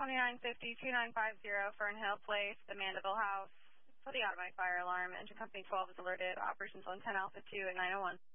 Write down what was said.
2950-2950 Fernhill Place, the Mandeville House. For the automatic fire alarm, engine company 12 is alerted. Operations on 10 Alpha 2 at 901.